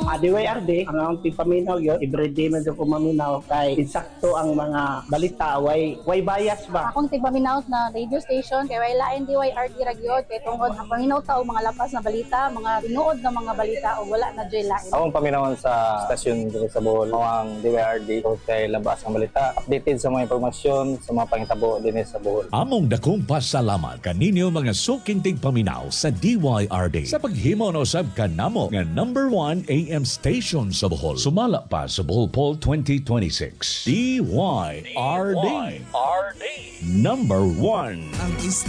DYRD, ang akong tipaminaw yun, everyday medyo ko maminaw kay insakto ang mga balita, way bias ba? Akong tipaminaw na radio station kay way lain DYRD ragyod kay tungod ang paminaw ta og mga lapas na balita, mga tinuod na mga balita o wala na joy lain. Akong paminawan sa stasyon dito sa Bohol, mawang DYRD o kay labas ng balita, updated sa mga impormasyon sa mga pangitabo din sa Bohol. Among dakong pasalamat kaninyo mga suking tigpaminaw sa DYRD sa paghimo na usab kanamo nga number 1 AM station sa Bohol. Sumala pa sa Bohol Poll 2026. DYRD. Number 1.